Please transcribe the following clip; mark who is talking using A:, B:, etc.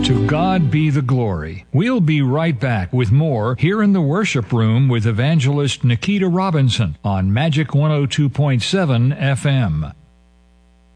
A: To God be the glory. We'll be right back with more here in the worship room with evangelist Nikita Robinson on Magic 102.7 FM.